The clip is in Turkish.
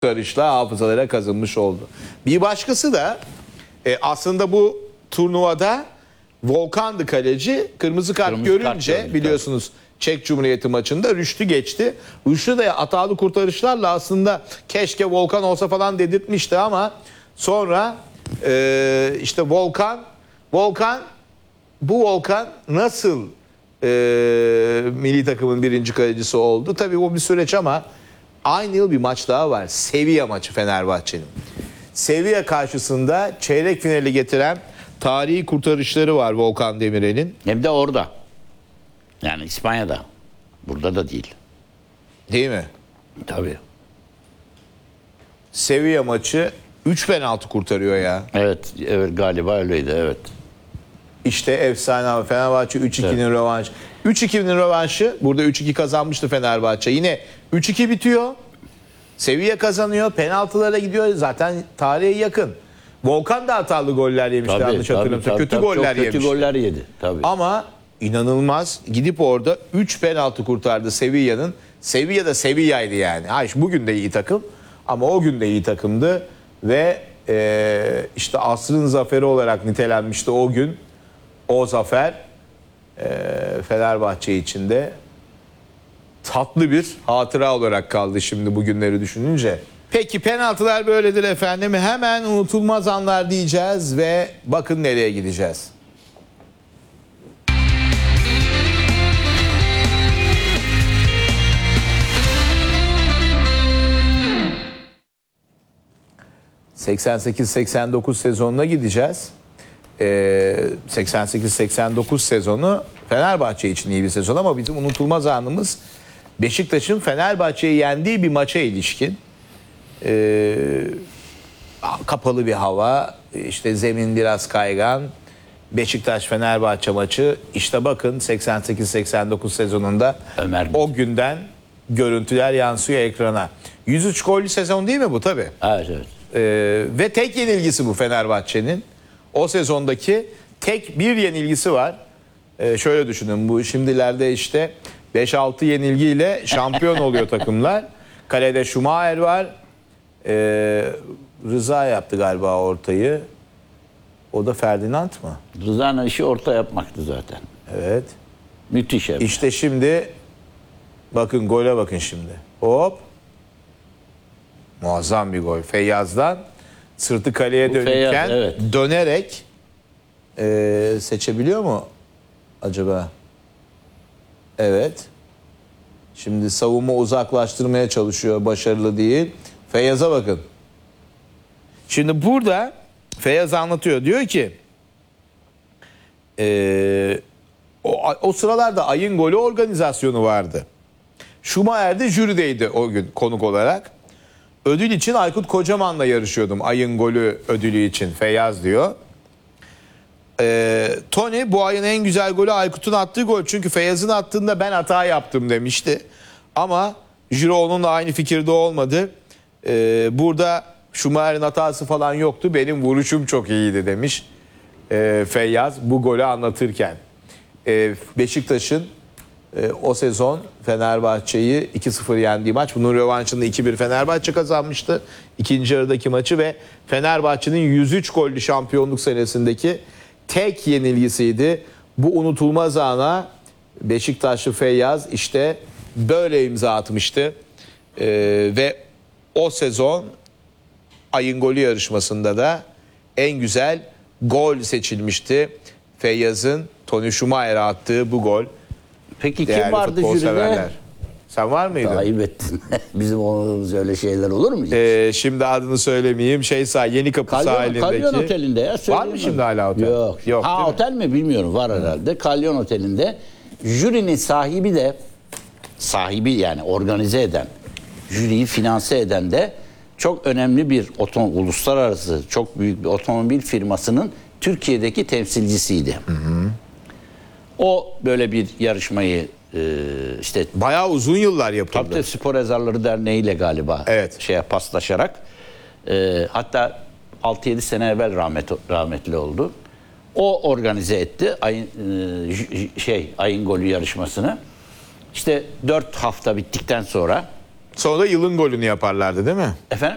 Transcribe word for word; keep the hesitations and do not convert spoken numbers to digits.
kurtarışla hafızalara kazınmış oldu. Bir başkası da e, aslında bu turnuvada Volkan'dı kaleci. Kırmızı kart Kırmızı görünce kart gördük, biliyorsunuz Çek Cumhuriyeti maçında Rüştü geçti. Rüştü de hatalı kurtarışlarla aslında keşke Volkan olsa falan dedirtmişti ama sonra e, işte Volkan Volkan bu Volkan nasıl e, milli takımın birinci kalecisi oldu? Tabii o bir süreç ama aynı yıl bir maç daha var. Sevilla maçı Fenerbahçe'nin. Sevilla karşısında çeyrek finali getiren tarihi kurtarışları var Volkan Demirel'in. Hem de orada. Yani İspanya'da. Burada da değil. Değil mi? Tabii. Sevilla maçı üç penaltı kurtarıyor ya. Evet, evet galiba öyleydi, evet. İşte efsane abi. Fenerbahçe üç ikinin Evet. rövanşı. üç ikinin rövanşı. Burada üç iki kazanmıştı Fenerbahçe. Yine üç iki bitiyor. Sevilla kazanıyor. Penaltılara gidiyor. Zaten tarihe yakın. Volkan da hatalı goller yemişti. Tabii, Yanlış tabii, hatırlamıyorsam. tabii, Kötü tabii, goller çok kötü yemişti. goller yedi. Tabii. Ama inanılmaz gidip orada üç penaltı kurtardı Sevilla'nın. Sevilla da Sevilla'ydı yani. Ha, işte bugün de iyi takım ama o gün de iyi takımdı ve e, işte asrın zaferi olarak nitelenmişti o gün. O zafer e, Fenerbahçe için de tatlı bir hatıra olarak kaldı şimdi bugünleri düşününce. Peki penaltılar böyledir efendim. Hemen unutulmaz anlar diyeceğiz ve bakın nereye gideceğiz. seksen sekiz seksen dokuz sezonuna gideceğiz. Ee, seksen sekiz seksen dokuz sezonu Fenerbahçe için iyi bir sezon ama bizim unutulmaz anımız Beşiktaş'ın Fenerbahçe'yi yendiği bir maça ilişkin. Ee, kapalı bir hava, işte zemin biraz kaygan. Beşiktaş-Fenerbahçe maçı. İşte bakın seksen sekiz seksen dokuz sezonunda Ömer o günden görüntüler yansıyor ekrana. yüz üç gollü sezon değil mi bu tabii? Evet, evet. Ee, ve tek yenilgisi bu Fenerbahçe'nin. O sezondaki tek bir yenilgisi var. Ee, şöyle düşünün, bu şimdilerde işte beş altı yenilgiyle şampiyon oluyor takımlar. Kalede Schumacher var. Ee, Rıza yaptı galiba ortayı. O da Ferdinand mı? Rıza'nın işi orta yapmaktı zaten. Evet. Müthiş hem. İşte şimdi bakın gole bakın şimdi. Hop. Muazzam bir gol. Feyyaz'dan sırtı kaleye Bu dönükken Feyyaz, evet. dönerek e, seçebiliyor mu acaba? Evet. Şimdi savunma uzaklaştırmaya çalışıyor. Başarılı değil. Feyyaz'a bakın. Şimdi burada Feyyaz anlatıyor. Diyor ki e, o, o sıralarda Ay'ın golü organizasyonu vardı. Schumacher de jürideydi o gün konuk olarak. Ödül için Aykut Kocaman'la yarışıyordum. Ayın golü ödülü için. Feyyaz diyor. Ee, Tony bu ayın en güzel golü Aykut'un attığı gol. Çünkü Feyyaz'ın attığında ben hata yaptım demişti. Ama jüri onunla aynı fikirde olmadı. Ee, burada Schumacher'in hatası falan yoktu. Benim vuruşum çok iyiydi demiş ee, Feyyaz bu golü anlatırken. Ee, Beşiktaş'ın Ee, o sezon Fenerbahçe'yi iki sıfır yendiği maç. Bunun rövanşında iki bir Fenerbahçe kazanmıştı. İkinci yarıdaki maçı ve Fenerbahçe'nin yüz üç gollü şampiyonluk senesindeki tek yenilgisiydi. Bu unutulmaz ana Beşiktaşlı Feyyaz işte böyle imza atmıştı. Ee, ve o sezon Ayın golü yarışmasında da en güzel gol seçilmişti. Feyyaz'ın Tony Schumacher'e attığı bu gol. Peki Değerli kim vardı futbol jüride? severler. Sen var mıydın? Ayıp ettin. Bizim olmadığımız öyle şeyler olur mu? Ee, şimdi adını söylemeyeyim. Şey sağ Yeni Kapı Kalyon, sahilindeki. Kalyon Oteli'nde ya. Var söyleyeyim mı mi? şimdi hala otel? Yok. Yok ha değil mi? otel mi bilmiyorum, var herhalde. Kalyon Oteli'nde jürinin sahibi de sahibi yani organize eden, jüriyi finanse eden de çok önemli bir otom, uluslararası çok büyük bir otomobil firmasının Türkiye'deki temsilcisiydi. Hı hı. O böyle bir yarışmayı e, işte Bayağı uzun yıllar yapıldı. Tabii Spor Yazarları Derneği ile galiba Evet. şeye paslaşarak e, hatta altı yedi sene evvel rahmet, rahmetli oldu. O organize etti ayın, e, şey ayın golü yarışmasını. İşte dört hafta bittikten sonra Sonra da yılın golünü yaparlardı değil mi? efendim